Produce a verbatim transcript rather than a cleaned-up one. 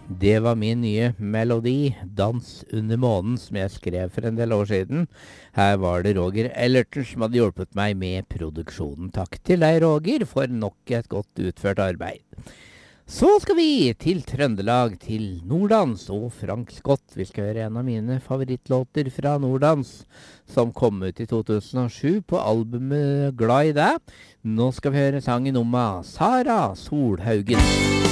Det var min nye melodi, Dans under månen, som jeg skrev for en del år siden. Her var det Roger Ellerton som hadde hjulpet meg med produksjonen. Takk til deg, Roger, for nok et godt utført arbeid. Så skal vi til Trøndelag, til Norddans og Frank Scott. Vi skal høre en av mine favorittlåter fra Norddans, som kom ut i to tusen og sju på albumet Glad i deg. Nå skal vi høre sangen om Sara Solhaugen.